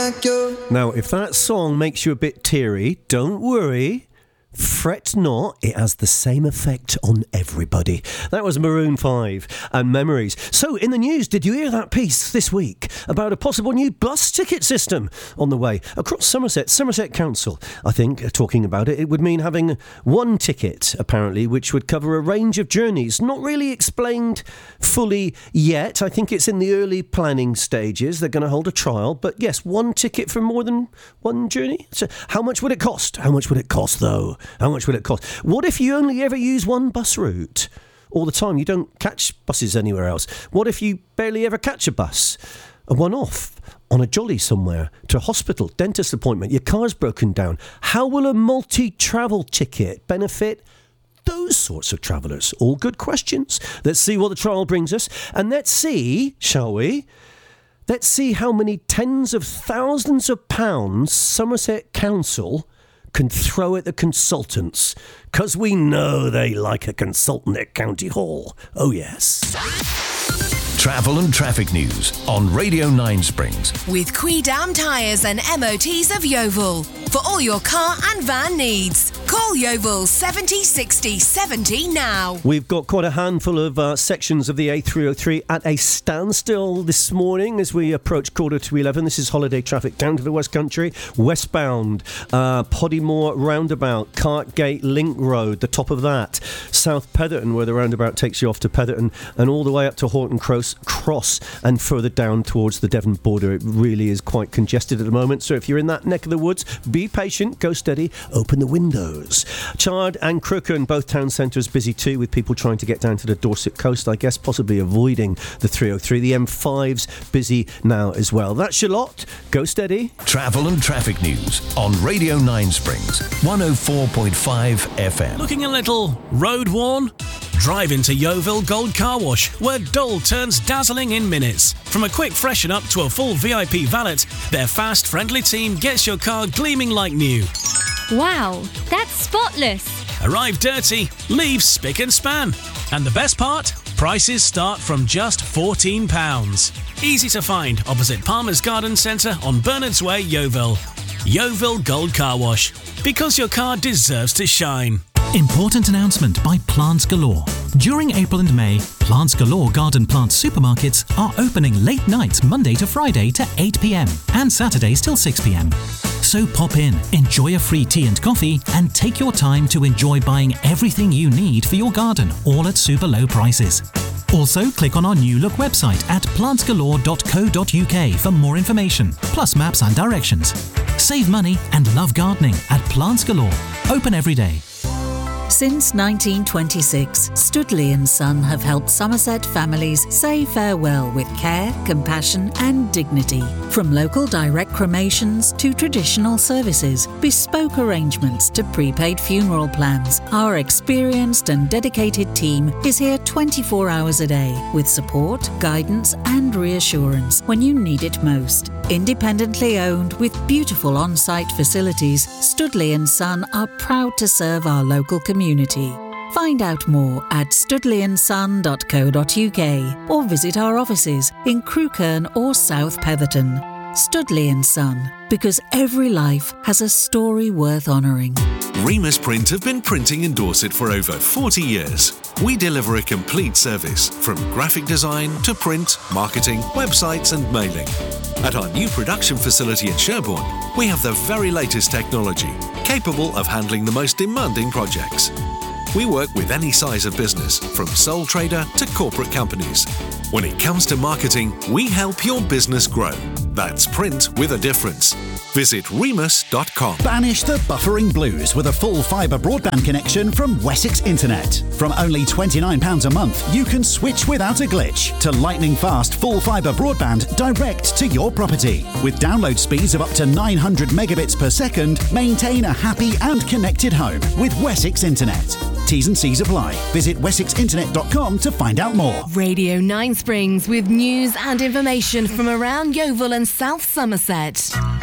like you. Now, if that song makes you a bit teary, don't worry. Fret not, it has the same effect on everybody. That was Maroon 5 and Memories. So, in the news, did you hear that piece this week about a possible new bus ticket system on the way across Somerset? Somerset Council, I think, are talking about it. It would mean having one ticket, apparently, which would cover a range of journeys. Not really explained fully yet. I think it's in the early planning stages. They're going to hold a trial. But yes, one ticket for more than one journey. So how much would it cost? How much would it cost, though? How much would it cost? What if you only ever use one bus route all the time? You don't catch buses anywhere else. What if you barely ever catch a bus? A one-off on a jolly somewhere, to a hospital, dentist appointment, your car's broken down. How will a multi-travel ticket benefit those sorts of travellers? All good questions. Let's see what the trial brings us. And let's see, shall we? Let's see how many tens of thousands of pounds Somerset Council can throw at the consultants, because we know they like a consultant at County Hall. Oh yes. Travel and traffic news on Radio 9 Springs. With Quidam Tyres and MOTs of Yeovil. For all your car and van needs. Call Yeovil 70 60 70 now. We've got quite a handful of sections of the A303 at a standstill this morning as we approach 11:15. This is holiday traffic down to the West Country. Westbound, Podymore roundabout, Cartgate Link Road, the top of that. South Petherton, where the roundabout takes you off to Petherton, and all the way up to Horton Cross and further down towards the Devon border. It really is quite congested at the moment. So if you're in that neck of the woods, be patient, go steady, open the windows. Chard and Crooken, both town centres busy too, with people trying to get down to the Dorset coast, I guess possibly avoiding the 303. The M5's busy now as well. That's your lot. Go steady. Travel and traffic news on Radio 9 Springs, 104.5 FM. Looking a little road worn? Drive into Yeovil Gold Car Wash, where dull turns dazzling in minutes. From a quick freshen up to a full VIP valet, their fast, friendly team gets your car gleaming like new. Wow, that's spotless. Arrive dirty, leave spick and span. And the best part? Prices start from just £14. Easy to find opposite Palmer's Garden Centre on Bernards Way, Yeovil. Yeovil Gold Car Wash, because your car deserves to shine. Important announcement by Plants Galore. During April and May, Plants Galore garden plant supermarkets are opening late nights Monday to Friday to 8 p.m. and Saturdays till 6 p.m. So pop in, enjoy a free tea and coffee, and take your time to enjoy buying everything you need for your garden, all at super low prices. Also, click on our new look website at plantsgalore.co.uk for more information, plus maps and directions. Save money and love gardening at Plants Galore. Open every day. Since 1926, Studley & Son have helped Somerset families say farewell with care, compassion and dignity. From local direct cremations to traditional services, bespoke arrangements to prepaid funeral plans, our experienced and dedicated team is here 24 hours a day with support, guidance and reassurance when you need it most. Independently owned with beautiful on-site facilities, Studley & Son are proud to serve our local community. Find out more at studleyandson.co.uk or visit our offices in Crewkerne or South Petherton. Studley & Son, because every life has a story worth honouring. Remus Print have been printing in Dorset for over 40 years. We deliver a complete service from graphic design to print, marketing, websites and mailing. At our new production facility in Sherborne, we have the very latest technology, capable of handling the most demanding projects. We work with any size of business, from sole trader to corporate companies. When it comes to marketing, we help your business grow. That's print with a difference. Visit remus.com. Banish the buffering blues with a full fibre broadband connection from Wessex Internet. From only £29 a month, you can switch without a glitch to lightning fast full fibre broadband direct to your property. With download speeds of up to 900 megabits per second, maintain a happy and connected home with Wessex Internet. T's and C's apply. Visit wessexinternet.com to find out more. Radio 9 Springs with news and information from around Yeovil and South Somerset.